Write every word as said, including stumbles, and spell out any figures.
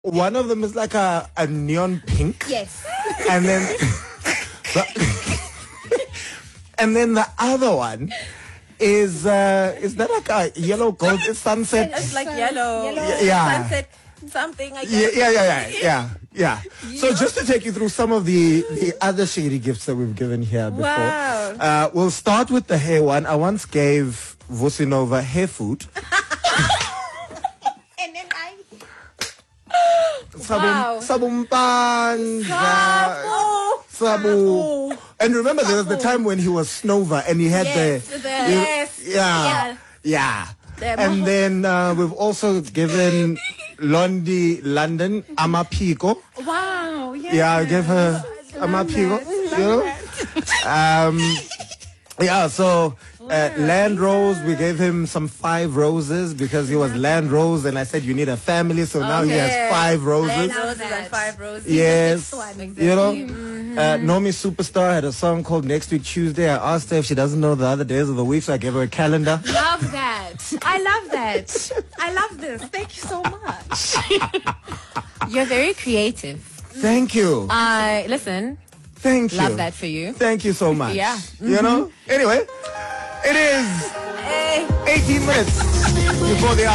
One of them is like a, a neon pink. Yes. And then the, and then the other one is uh is that like a yellow gold sunset? It's like yellow. Yellow. Yeah. Sunset something, I Yeah, guess. yeah, yeah, yeah, yeah, yeah. So just to take you through some of the, the other shady gifts that we've given here before. Wow. Uh, we'll start with the hair one. I once gave Vusinova hair food. And then I. Wow. Sabum, sabumpanza, sabu. And remember, there was the time when he was Snova and he had Yes, the, the- you- yes, yeah, yeah. The- And then uh, we've also given Londi London Amapiko. Wow. Yeah. Yeah, I gave her Amapiko. You know? Um, yeah, so uh, Land Rose, we gave him some five roses because he was Land Rose, and I said you need a family, so now he has Okay. five roses. Land roses and five roses. Yes, Exactly. you know, uh, Nomi Superstar had a song called Next Week Tuesday. I asked her if she doesn't know the other days of the week, so I gave her a calendar. Love that. I love that. I love this. Thank you so much. You're very creative. Thank you, I listen. thank you. Love that for you. Thank you so much. Yeah. You know. Anyway, it is Hey. eighteen minutes before the